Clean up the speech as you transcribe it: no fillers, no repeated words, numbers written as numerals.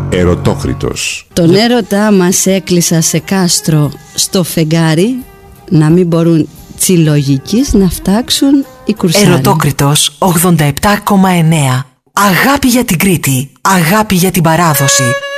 Ερωτόκριτος. Τον έρωτά μας έκλεισα σε κάστρο στο φεγγάρι, να μην μπορούν τσιλογικείς να φτάξουν οι κουρσάροι. Ερωτόκριτος 87,9. Αγάπη για την Κρήτη, αγάπη για την παράδοση.